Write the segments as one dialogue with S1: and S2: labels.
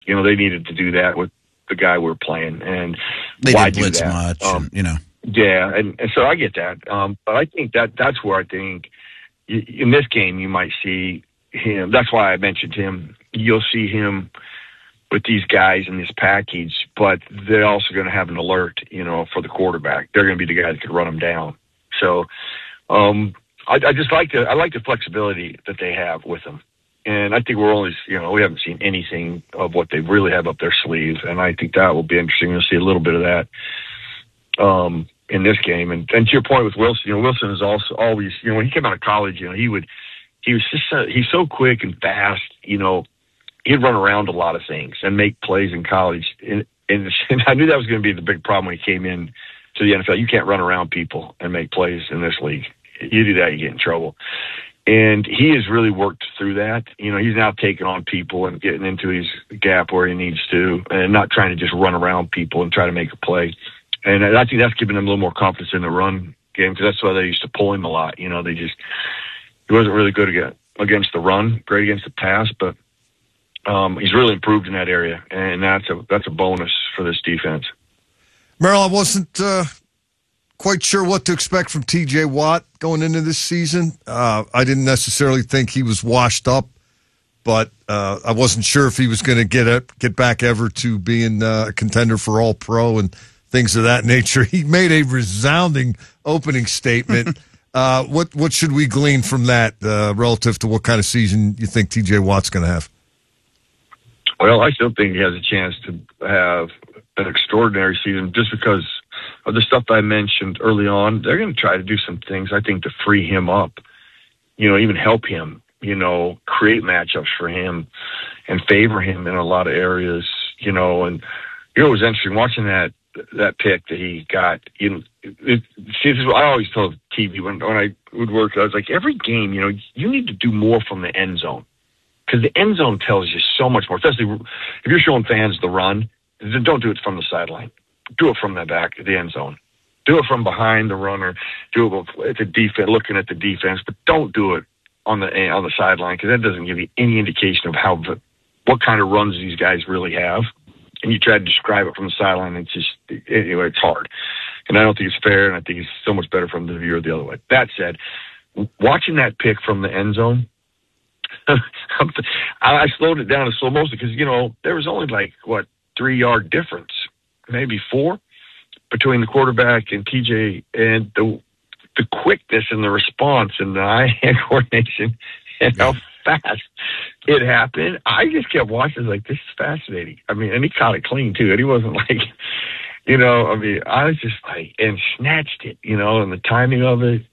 S1: They needed to do that with the guy we're playing, and
S2: they
S1: why
S2: didn't
S1: do
S2: blitz
S1: that?
S2: much,
S1: Yeah, and so I get that, but I think that's where I think in this game you might see him. That's why I mentioned him. You'll see him with these guys in this package, but they're also going to have an alert, for the quarterback. They're going to be the guys that can run them down. So I just like the flexibility that they have with them. And I think we're always, we haven't seen anything of what they really have up their sleeves. And I think that will be interesting. You'll see a little bit of that in this game. And to your point with Wilson, Wilson is also always, when he came out of college, he's so quick and fast, he'd run around a lot of things and make plays in college. And I knew that was going to be the big problem when he came in to the NFL. You can't run around people and make plays in this league. You do that, you get in trouble. And he has really worked through that. He's now taking on people and getting into his gap where he needs to, and not trying to just run around people and try to make a play. And I think that's given him a little more confidence in the run game, because that's why they used to pull him a lot. He wasn't really good against the run, great against the pass, but he's really improved in that area, and that's a bonus for this defense.
S3: Merrill, I wasn't quite sure what to expect from T.J. Watt going into this season. I didn't necessarily think he was washed up, but I wasn't sure if he was going to get back ever to being a contender for All-Pro and things of that nature. He made a resounding opening statement. What should we glean from that relative to what kind of season you think T.J. Watt's going to have?
S1: Well, I still think he has a chance to have an extraordinary season just because of the stuff I mentioned early on. They're going to try to do some things, I think, to free him up, even help him, create matchups for him and favor him in a lot of areas, and it was interesting watching that pick that he got. I always told TV when I would work, I was like, every game, you need to do more from the end zone. Because the end zone tells you so much more, especially if you're showing fans the run. Don't do it from the sideline. Do it from the back of the end zone. Do it from behind the runner. Do it at the defense, looking at the defense, but don't do it on the sideline, because that doesn't give you any indication of what kind of runs these guys really have. And you try to describe it from the sideline, and it's hard. And I don't think it's fair, and I think it's so much better from the viewer the other way. That said, watching that pick from the end zone, I slowed it down to slow motion because, there was only 3-yard difference, maybe 4, between the quarterback and TJ, and the quickness and the response and the eye-hand coordination and how fast it happened. I just kept watching this is fascinating. And he caught it clean too. And he wasn't I was just and snatched it, and the timing of it.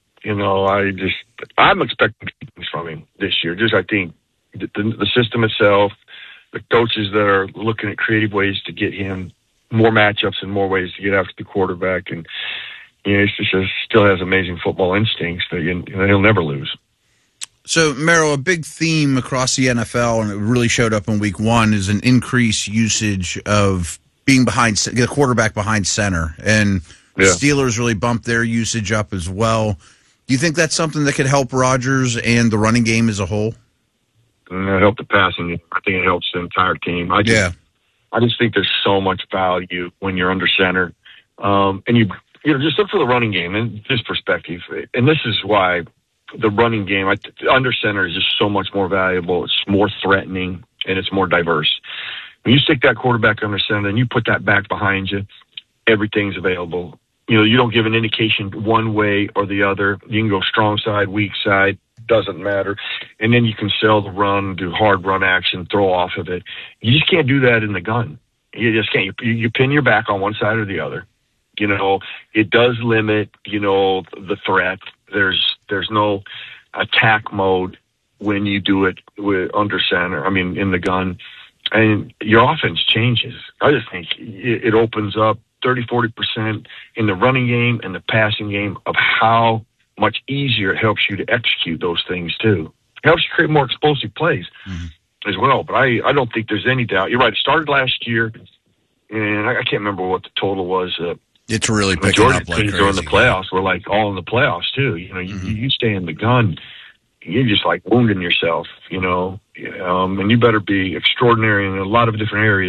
S1: I'm expecting things from him this year. I think the system itself, the coaches that are looking at creative ways to get him more matchups and more ways to get after the quarterback. And, he still has amazing football instincts that he'll never lose.
S2: So, Merrill, a big theme across the NFL, and it really showed up in week 1, is an increased usage of being the quarterback behind center. And the Steelers really bumped their usage up as well. Do you think that's something that could help Rodgers and the running game as a whole?
S1: It helped the passing game. I think it helps the entire team. I just think there's so much value when you're under center. And just look for the running game in this perspective. And this is why the running game, under center, is just so much more valuable. It's more threatening, and it's more diverse. When you stick that quarterback under center and you put that back behind you, everything's available. You don't give an indication one way or the other. You can go strong side, weak side, doesn't matter. And then you can sell the run, do hard run action, throw off of it. You just can't do that in the gun. You just can't. You pin your back on one side or the other. It does limit, the threat. There's no attack mode when you do it with under center, in the gun. And your offense changes. I just think it opens up 30-40% in the running game and the passing game of how much easier it helps you to execute those things too. It helps you create more explosive plays as well. But I don't think there's any doubt. You're right. It started last year, and I can't remember what the total was.
S2: It's really picking up like crazy.
S1: During the playoffs, we're all in the playoffs too. You stay in the gun. you're just like wounding yourself, and you better be extraordinary in a lot of different areas.